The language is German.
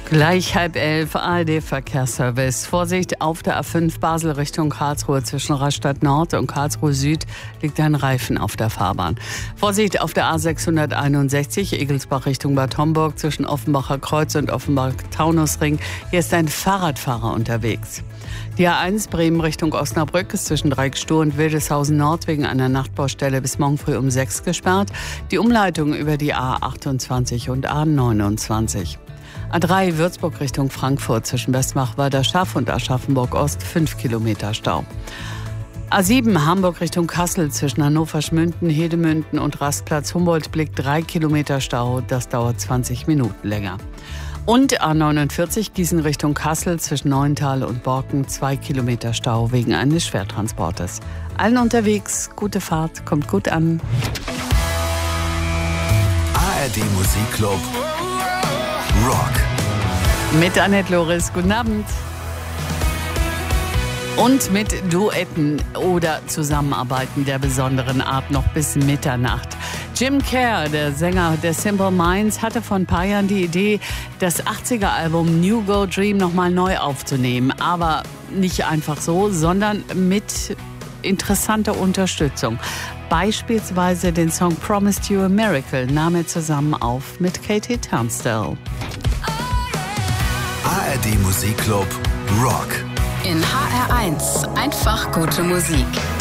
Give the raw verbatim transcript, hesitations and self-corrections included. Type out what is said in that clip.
Gleich halb elf, A R D-Verkehrsservice. Vorsicht, auf der A fünf Basel Richtung Karlsruhe zwischen Rastatt Nord und Karlsruhe Süd liegt ein Reifen auf der Fahrbahn. Vorsicht, auf der A sechshunderteinundsechzig Egelsbach Richtung Bad Homburg zwischen Offenbacher Kreuz und Offenbach-Taunusring. Hier ist ein Fahrradfahrer unterwegs. Die A eins Bremen Richtung Osnabrück ist zwischen Dreieckstuhl und Wildeshausen Nord wegen einer Nachtbaustelle bis morgen früh um sechs gesperrt. Die Umleitung über die A achtundzwanzig und A neunundzwanzig. A drei Würzburg Richtung Frankfurt zwischen Westmach-Werder Schaff und Aschaffenburg Ost fünf Kilometer Stau. A sieben Hamburg Richtung Kassel zwischen Hannover-Schmünden, Hedemünden und Rastplatz Humboldt-Blick drei Kilometer Stau. Das dauert zwanzig Minuten länger. Und A neunundvierzig Gießen Richtung Kassel zwischen Neuental und Borken zwei Kilometer Stau wegen eines Schwertransportes. Allen unterwegs, gute Fahrt, kommt gut an. A R D Musikclub Rock. Mit Annette Loris, guten Abend. Und mit Duetten oder Zusammenarbeiten der besonderen Art noch bis Mitternacht. Jim Kerr, der Sänger der Simple Minds, hatte vor ein paar Jahren die Idee, das achtziger-Album New Go Dream nochmal neu aufzunehmen. Aber nicht einfach so, sondern mit interessanter Unterstützung. Beispielsweise den Song Promised You a Miracle nahm er zusammen auf mit Katie Tunstall. A R D Musikclub Rock. In H R eins einfach gute Musik.